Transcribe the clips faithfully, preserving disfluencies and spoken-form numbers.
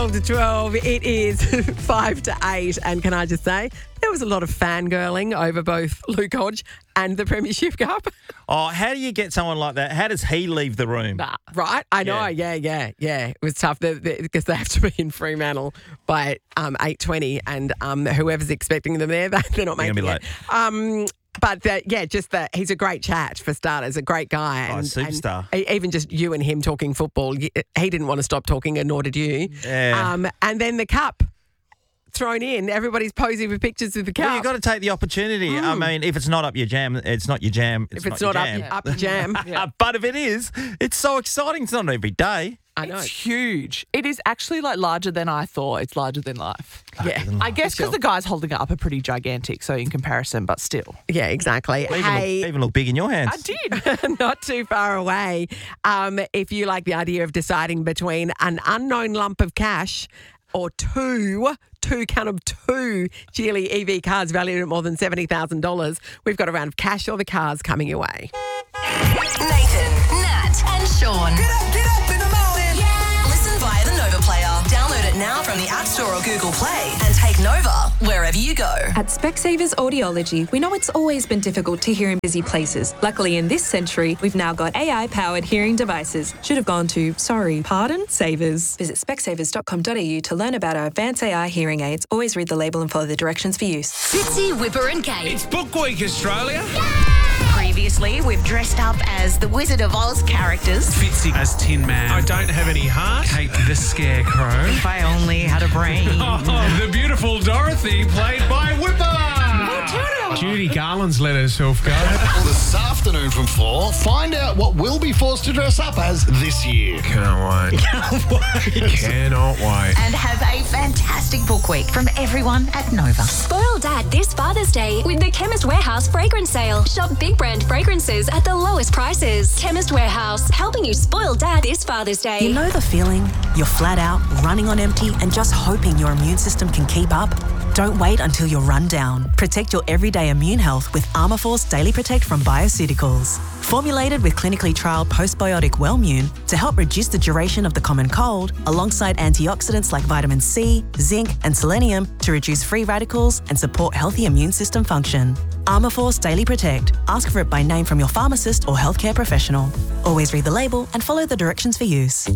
twelve to twelve. It is five to eight. And can I just say, there was a lot of fangirling over both Luke Hodge and the Premiership Cup. Oh, how do you get someone like that? How does he leave the room? Nah, right? I know. Yeah, yeah, yeah. yeah. It was tough because they, they, they have to be in Fremantle by um, eight twenty, and um, whoever's expecting them there, they're not They're making gonna it. be late. Um, But, the, yeah, just that he's a great chat for starters, a great guy. Oh, And, superstar. and even just you and him talking football, he didn't want to stop talking, and nor did you. Yeah. Um, and then the cup thrown in. Everybody's posing for pictures with the cup. Well, you've got to take the opportunity. Mm. I mean, if it's not up your jam, it's not your jam. It's if it's not, not, your up, jam. your, up your jam. But if it is, it's so exciting. It's not every day. I know. It's huge. It is actually like larger than I thought. It's larger than life. Yeah. I guess For sure. because the guys holding it up are pretty gigantic, so in comparison, but still. Yeah, exactly. Even, hey, look, even look big in your hands. I did. not too far away. Um, if you like the idea of deciding between an unknown lump of cash or two, two count of two Geely E V cars valued at more than seventy thousand dollars, we've got a round of cash or the cars coming your way. Nathan, Nat, and Sean. Get up, get up in the morning. Yeah. Listen via the Nova Player. Download it now from the App Store or Google Play and take Nova wherever you go. At Specsavers Audiology, we know it's always been difficult to hear in busy places. Luckily, in this century, we've now got A I-powered hearing devices. Should have gone to, sorry, pardon, Savers. Visit specsavers dot com dot a u to learn about our advanced A I hearing aids. Always read the label and follow the directions for use. Fitzy, Whipper and Kate. It's Book Week, Australia. Previously, we've dressed up as the Wizard of Oz characters. Fitzy as Tin Man. I don't have any heart. Kate the Scarecrow. If I only had a brain. Oh, the beautiful Dorothy, played by Whipper. Judy Garland's let herself go. This afternoon from four, find out what we'll be forced to dress up as this year. Can't wait. Can't wait. Cannot wait. And have a fantastic book week from everyone at Nova. Spoil Dad this Father's Day with the Chemist Warehouse fragrance sale. Shop big brand fragrances at the lowest prices. Chemist Warehouse, helping you spoil Dad this Father's Day. You know the feeling? You're flat out, running on empty, and just hoping your immune system can keep up? Don't wait until you're run down. Protect your everyday immune health with Armourforce Daily Protect from Bioceuticals. Formulated with clinically trialled postbiotic Wellmune to help reduce the duration of the common cold, alongside antioxidants like vitamin C, zinc, and selenium to reduce free radicals and support healthy immune system function. Armourforce Daily Protect. Ask for it by name from your pharmacist or healthcare professional. Always read the label and follow the directions for use.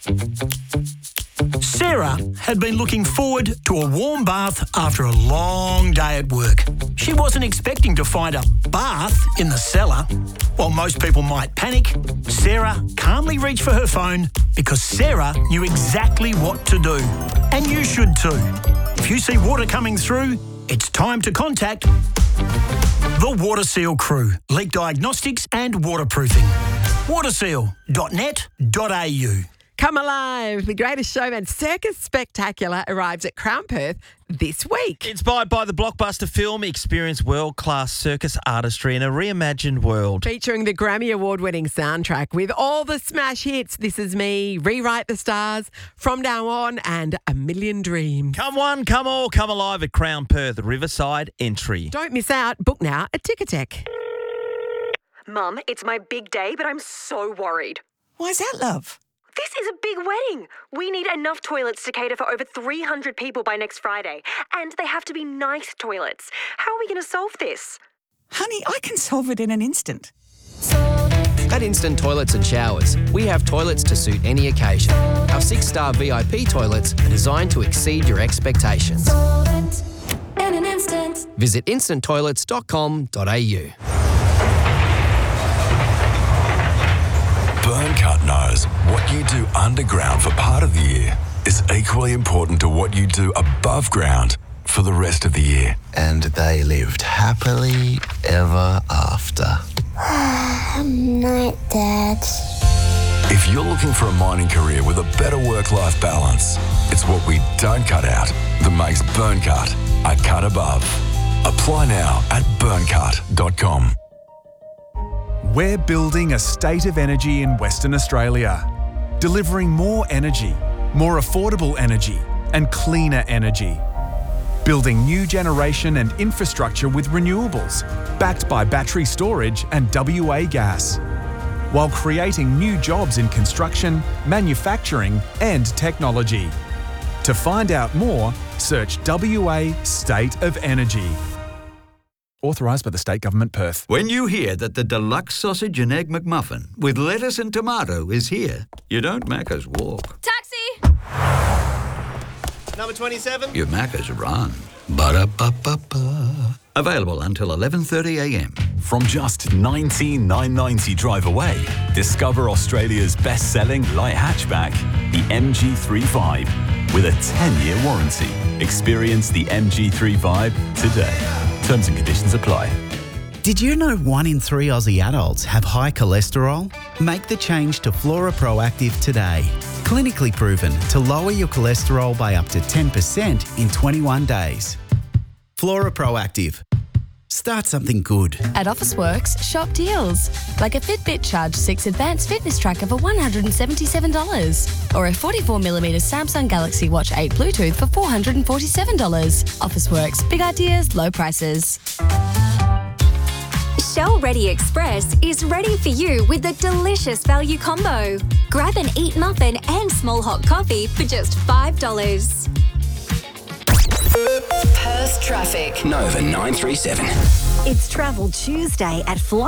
Sarah had been looking forward to a warm bath after a long day at work. She wasn't expecting to find a bath in the cellar. While most people might panic, Sarah calmly reached for her phone because Sarah knew exactly what to do. And you should too. If you see water coming through, it's time to contact the Water Seal crew, leak diagnostics and waterproofing. waterseal dot net dot a u. Come Alive, the greatest showman Circus Spectacular arrives at Crown Perth this week. Inspired by the blockbuster film, experience world-class circus artistry in a reimagined world. Featuring the Grammy Award-winning soundtrack with all the smash hits, This Is Me, Rewrite the Stars, From Now On, and A Million Dreams. Come one, come all, come alive at Crown Perth, Riverside entry. Don't miss out. Book now at Ticketek. Mum, it's my big day, but I'm so worried. Why's that, love? This is a big wedding. We need enough toilets to cater for over three hundred people by next Friday. And they have to be nice toilets. How are we going to solve this? Honey, I can solve it in an instant. At Instant Toilets and Showers, we have toilets to suit any occasion. Our six-star V I P toilets are designed to exceed your expectations. In an instant. Visit instant toilets dot com dot a u. Burncut knows what you do underground for part of the year is equally important to what you do above ground for the rest of the year. And they lived happily ever after. Night, Dad. If you're looking for a mining career with a better work-life balance, it's what we don't cut out that makes Burncut a cut above. Apply now at burncut dot com. We're building a state of energy in Western Australia, delivering more energy, more affordable energy, and cleaner energy. Building new generation and infrastructure with renewables, backed by battery storage and W A gas, while creating new jobs in construction, manufacturing, and technology. To find out more, search W A State of Energy. Authorised by the State Government, Perth. When you hear that the deluxe sausage and egg McMuffin with lettuce and tomato is here, you don't Macca's walk. Taxi! Number twenty-seven. You Macca's run. Ba-da-ba-ba-ba. Available until eleven thirty a m. From just nineteen thousand nine hundred ninety drive away, discover Australia's best-selling light hatchback, the M G thirty-five, with a ten-year warranty. Experience the M G thirty-five today. Terms and conditions apply. Did you know one in three Aussie adults have high cholesterol? Make the change to Flora Proactive today. Clinically proven to lower your cholesterol by up to ten percent in twenty-one days. Flora Proactive. Start something good. At Officeworks, shop deals. Like a Fitbit Charge six Advanced Fitness Tracker for one hundred seventy-seven dollars. Or a forty-four millimeter Samsung Galaxy Watch eight Bluetooth for four hundred forty-seven dollars. Officeworks. Big ideas, low prices. Shell Ready Express is ready for you with a delicious value combo. Grab an Eat Muffin and small hot coffee for just five dollars. Perth traffic. Nova nine three seven. It's Travel Tuesday at Fly.